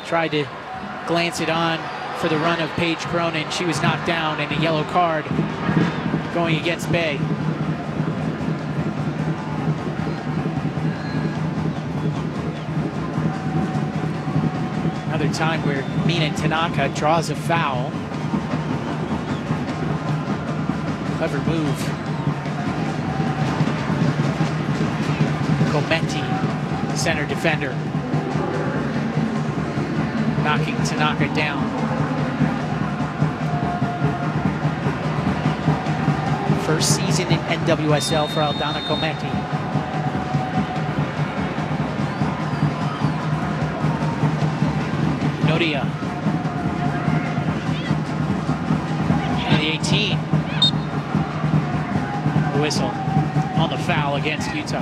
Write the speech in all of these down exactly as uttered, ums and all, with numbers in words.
tried to glance it on for the run of Paige Cronin. She was knocked down, and a yellow card going against Bay. Another time where Mina Tanaka draws a foul. Clever move. Kometi, center defender, knocking Tanaka down. First season in N W S L for Aldana Kometi. Nodia. And the eighteen. The whistle on the foul against Utah.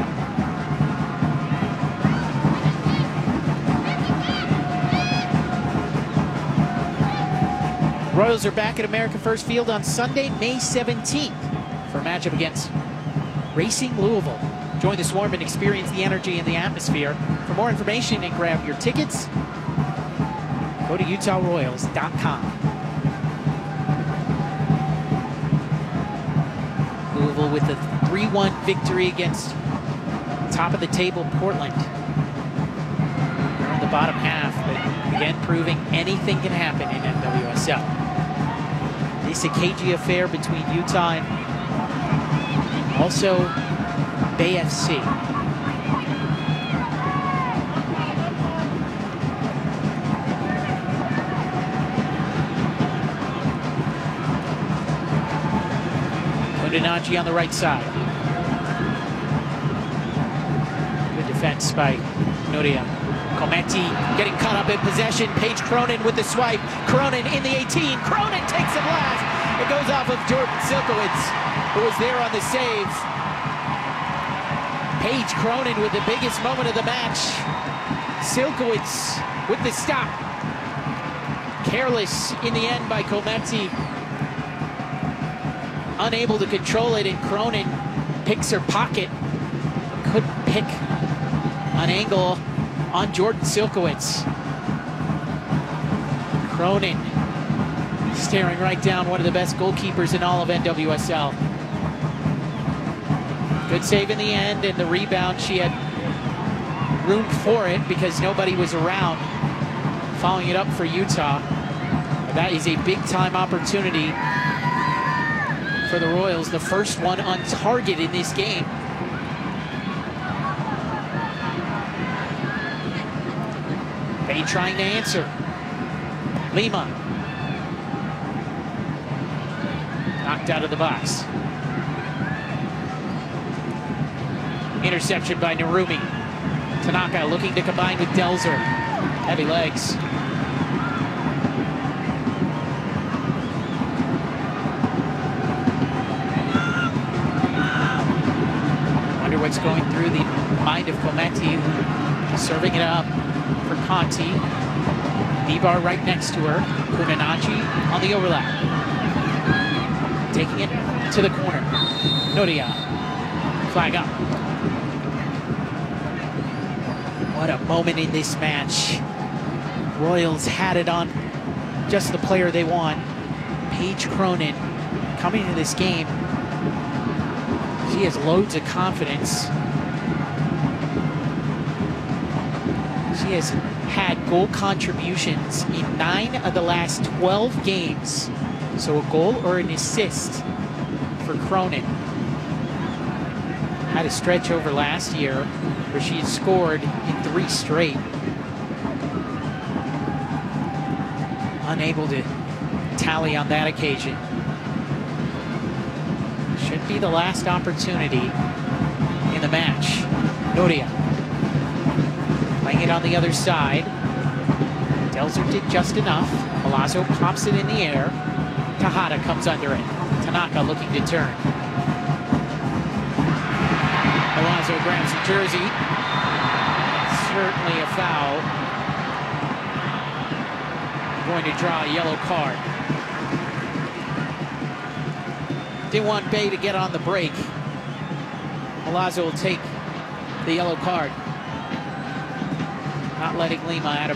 Royals are back at America First Field on Sunday, May seventeenth for a matchup against Racing Louisville. Join the Swarm and experience the energy and the atmosphere. For more information and grab your tickets, go to Utah Royals dot com. Louisville with a three one victory against top of the table Portland. They're on the bottom half, but again proving anything can happen in N W S L. This a cagey affair between Utah and also Bay F C. Kudinaji on the right side. Good defense by Nodia. Kometi getting caught up in possession. Paige Cronin with the swipe. Cronin in the eighteen. Cronin takes it last. It goes off of Jordan Silkowitz, who was there on the save. Paige Cronin with the biggest moment of the match. Silkowitz with the stop. Careless in the end by Kometi. Unable to control it, and Cronin picks her pocket. Couldn't pick an angle on Jordan Silkowitz. Cronin staring right down one of the best goalkeepers in all of N W S L. Good save in the end, and the rebound, she had room for it because nobody was around. Following it up for Utah. That is a big-time opportunity for the Royals, the first one on target in this game. Bay trying to answer. Lima. Knocked out of the box. Interception by Narumi. Tanaka looking to combine with Delzer. Heavy legs. Wonder what's going through the mind of Kometi, serving it up for Conti. Nibar right next to her. Kudinaji on the overlap. Taking it to the corner. Nodia. Flag up. What a moment in this match. Royals had it on just the player they want. Paige Cronin coming into this game. She has loads of confidence. She has had goal contributions in nine of the last twelve games. So a goal or an assist for Cronin. Had a stretch over last year where she had scored in three straight. Unable to tally on that occasion. Should be the last opportunity in the match. Nodia. Playing it on the other side. Delzer did just enough. Milazzo pops it in the air. Tejada comes under it. Tanaka looking to turn. Milazzo grabs the jersey. Certainly a foul. Going to draw a yellow card. Didn't want Bay to get on the break. Milazzo will take the yellow card. Not letting Lima out of